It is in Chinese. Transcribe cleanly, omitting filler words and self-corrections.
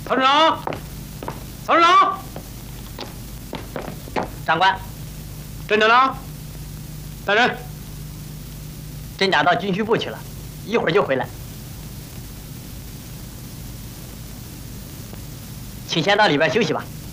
曹处长，曹处长， 长官， 镇长呢？带人。 镇长到军需部去了，一会儿就回来。请先到里边休息吧。